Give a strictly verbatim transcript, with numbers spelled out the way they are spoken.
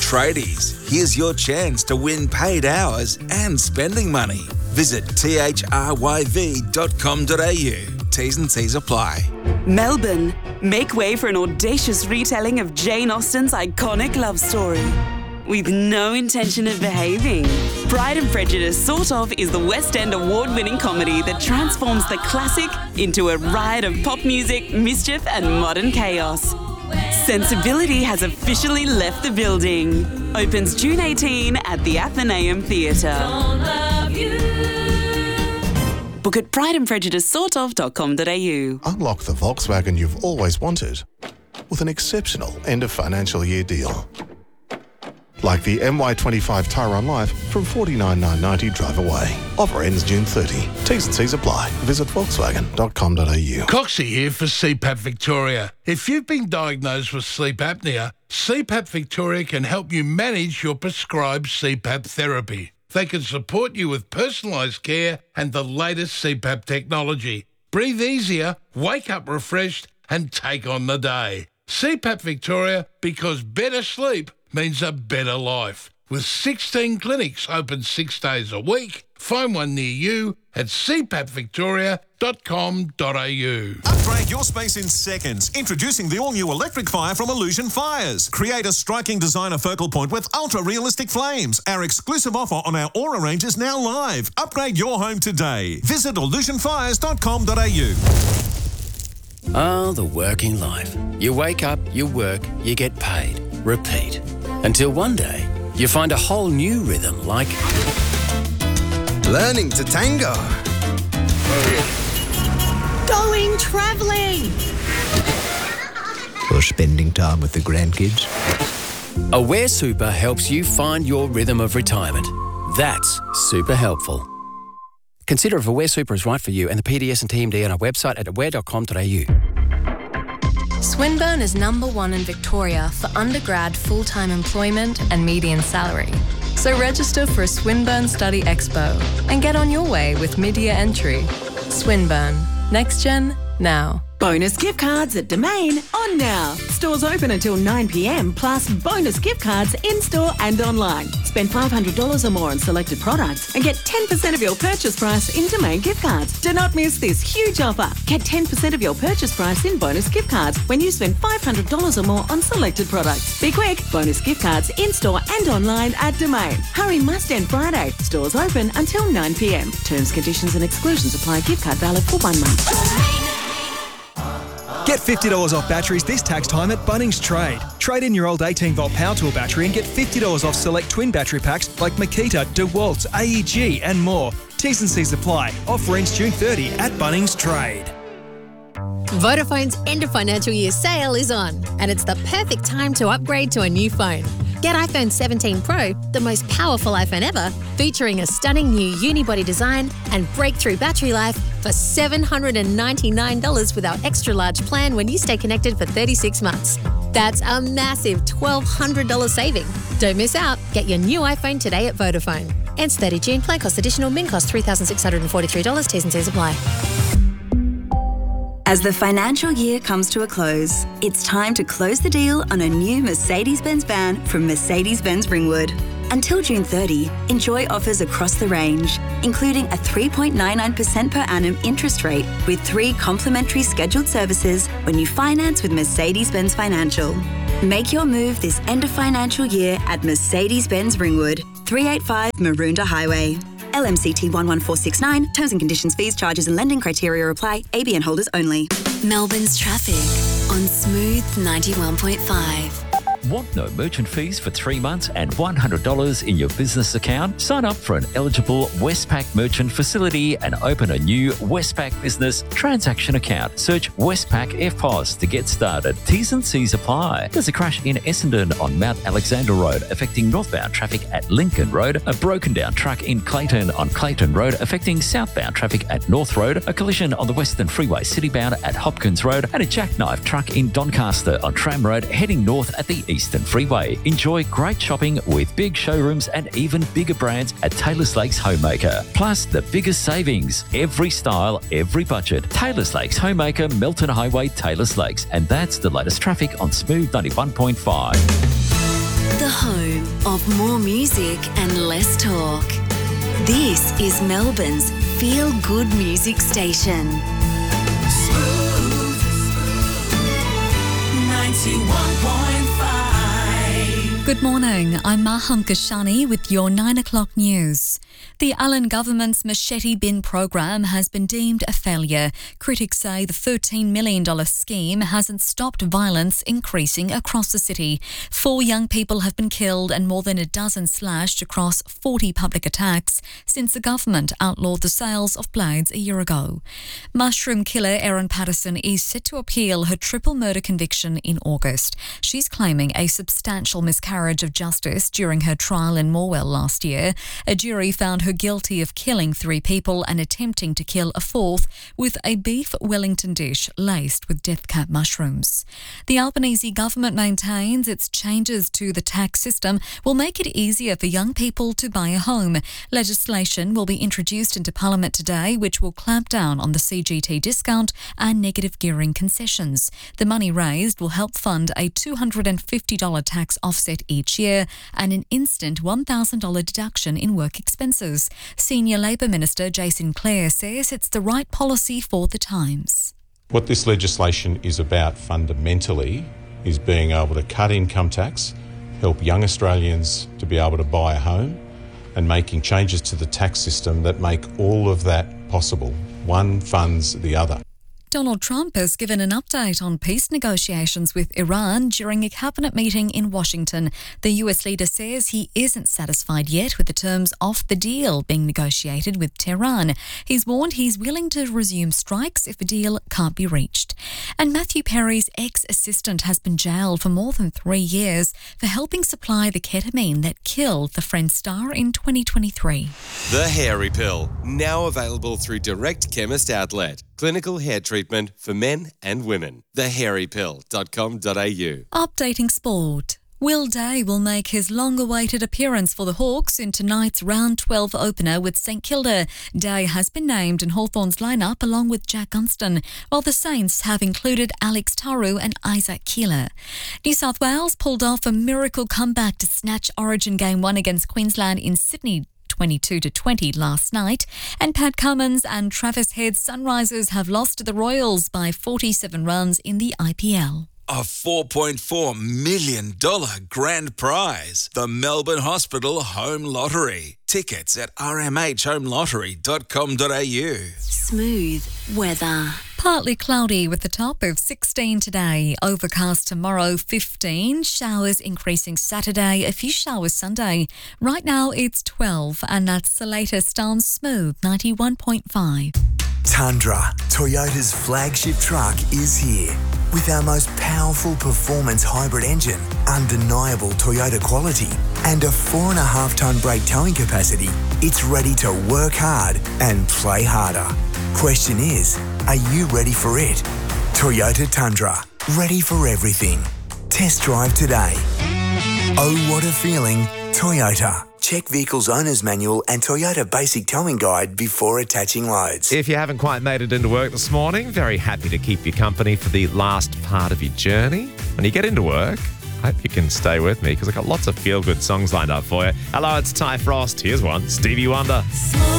Tradies, here's your chance to win paid hours and spending money. Visit thyv dot com dot a u. T's and C's apply. Melbourne, make way for an audacious retelling of Jane Austen's iconic love story. With no intention of behaving, Pride and Prejudice Sort Of is the West End award-winning comedy that transforms the classic into a riot of pop music, mischief and modern chaos. Sensibility has officially left the building. Opens June eighteenth at the Athenaeum Theatre. Book at pride and prejudice sort of dot com dot a u. Unlock the Volkswagen you've always wanted with an exceptional end of financial year deal. Like the M Y twenty-five Tyrone Life from forty-nine thousand nine hundred ninety drive away. Offer ends June thirtieth. T's and C's apply. Visit volkswagen dot com dot a u. Coxie here for C PAP Victoria. If you've been diagnosed with sleep apnea, C PAP Victoria can help you manage your prescribed C PAP therapy. They can support you with personalised care and the latest C PAP technology. Breathe easier, wake up refreshed and take on the day. C PAP Victoria, because better sleep means a better life. With sixteen clinics open six days a week, find one near you at c pap victoria dot com dot a u. Upgrade your space in seconds. Introducing the all-new electric fire from Illusion Fires. Create a striking designer focal point with ultra-realistic flames. Our exclusive offer on our Aura range is now live. Upgrade your home today. Visit illusion fires dot com dot a u. Ah, the working life. You wake up, you work, you get paid. Repeat. Until one day, you find a whole new rhythm like learning to tango. Going travelling. Or spending time with the grandkids. Aware Super helps you find your rhythm of retirement. That's super helpful. Consider if Aware Super is right for you and the P D S and T M D on our website at aware dot com dot a u. Swinburne is number one in Victoria for undergrad full-time employment and median salary. So register for a Swinburne Study Expo and get on your way with mid-year entry. Swinburne. Next Gen, now. Bonus gift cards at Domain on now. Stores open until nine p m plus bonus gift cards in-store and online. Spend five hundred dollars or more on selected products and get ten percent of your purchase price in Domain gift cards. Do not miss this huge offer. Get ten percent of your purchase price in bonus gift cards when you spend five hundred dollars or more on selected products. Be quick. Bonus gift cards in-store and online at Domain. Hurry must end Friday. Stores open until nine p m. Terms, conditions and exclusions apply. Gift card valid for one month. Get fifty dollars off batteries this tax time at Bunnings Trade. Trade in your old eighteen volt power tool battery and get fifty dollars off select twin battery packs like Makita, DeWalt, A E G and more. T's and C's apply. Offer ends June thirtieth at Bunnings Trade. Vodafone's end of financial year sale is on, and it's the perfect time to upgrade to a new phone. Get iPhone seventeen Pro, the most powerful iPhone ever, featuring a stunning new unibody design and breakthrough battery life for seven hundred ninety-nine dollars with our extra large plan when you stay connected for thirty-six months. That's a massive twelve hundred dollars saving. Don't miss out. Get your new iPhone today at Vodafone. Ends thirtieth of June. Plan cost additional. Min cost three thousand six hundred forty-three dollars. T's and C's apply. As the financial year comes to a close, it's time to close the deal on a new Mercedes-Benz van from Mercedes-Benz Ringwood. Until June thirtieth, enjoy offers across the range, including a three point nine nine percent per annum interest rate with three complimentary scheduled services when you finance with Mercedes-Benz Financial. Make your move this end of financial year at Mercedes-Benz Ringwood, three eighty-five Maroondah Highway. L M C T one one four six nine. Terms and conditions, fees, charges and lending criteria apply. A B N holders only. Melbourne's traffic on Smooth ninety-one point five. Want no merchant fees for three months and one hundred dollars in your business account? Sign up for an eligible Westpac merchant facility and open a new Westpac business transaction account. Search Westpac F P O S to get started. T's and C's apply. There's a crash in Essendon on Mount Alexander Road affecting northbound traffic at Lincoln Road. A broken down truck in Clayton on Clayton Road affecting southbound traffic at North Road. A collision on the Western Freeway citybound at Hopkins Road. And a jackknife truck in Doncaster on Tram Road heading north at the Eastern Freeway. Enjoy great shopping with big showrooms and even bigger brands at Taylor's Lakes Homemaker. Plus the biggest savings. Every style, every budget. Taylor's Lakes Homemaker, Melton Highway, Taylor's Lakes. And that's the latest traffic on Smooth ninety-one point five. The home of more music and less talk. This is Melbourne's feel-good music station. Smooth ninety-one point five. Good morning, I'm Maham Kashani with your nine o'clock news. The Allen government's machete bin program has been deemed a failure. Critics say the thirteen million dollars scheme hasn't stopped violence increasing across the city. Four young people have been killed and more than a dozen slashed across forty public attacks since the government outlawed the sales of blades a year ago. Mushroom killer Erin Patterson is set to appeal her triple murder conviction in August. She's claiming a substantial miscarriage of justice during her trial in Morwell last year. A jury found her guilty of killing three people and attempting to kill a fourth with a beef Wellington dish laced with death cap mushrooms. The Albanese government maintains its changes to the tax system will make it easier for young people to buy a home. Legislation will be introduced into Parliament today which will clamp down on the C G T discount and negative gearing concessions. The money raised will help fund a two hundred fifty dollars tax offset each year and an instant one thousand dollars deduction in work expenses. Senior Labor Minister Jason Clare says it's the right policy for the times. What this legislation is about fundamentally is being able to cut income tax, help young Australians to be able to buy a home, and making changes to the tax system that make all of that possible. One funds the other. Donald Trump has given an update on peace negotiations with Iran during a cabinet meeting in Washington. The U S leader says he isn't satisfied yet with the terms of the deal being negotiated with Tehran. He's warned he's willing to resume strikes if a deal can't be reached. And Matthew Perry's ex-assistant has been jailed for more than three years for helping supply the ketamine that killed the Friends star in twenty twenty-three. The Hairy Pill, now available through Direct Chemist Outlet. Clinical hair treatment for men and women. the hairy pill dot com dot a u. Updating sport. Will Day will make his long-awaited appearance for the Hawks in tonight's round twelve opener with St Kilda. Day has been named in Hawthorn's lineup along with Jack Gunston, while the Saints have included Alex Taru and Isaac Keeler. New South Wales pulled off a miracle comeback to snatch Origin Game one against Queensland in Sydney twenty-two to twenty last night, and Pat Cummins and Travis Head's Sunrisers have lost to the Royals by forty-seven runs in the I P L. A four point four million dollars grand prize. The Melbourne Hospital Home Lottery. Tickets at r m h home lottery dot com dot a u. Smooth weather. Partly cloudy with a top of sixteen today. Overcast tomorrow, fifteen. Showers increasing Saturday. A few showers Sunday. Right now it's twelve, and that's the latest on Smooth ninety-one point five. Tundra, Toyota's flagship truck, is here. With our most powerful performance hybrid engine, undeniable Toyota quality, and a four and a half tonne brake towing capacity, it's ready to work hard and play harder. Question is, are you ready for it? Toyota Tundra, ready for everything. Test drive today. Oh, what a feeling, Toyota. Check Vehicle's Owner's Manual and Toyota Basic Towing Guide before attaching loads. If you haven't quite made it into work this morning, very happy to keep you company for the last part of your journey. When you get into work, I hope you can stay with me because I've got lots of feel-good songs lined up for you. Hello, it's Ty Frost. Here's one, Stevie Wonder.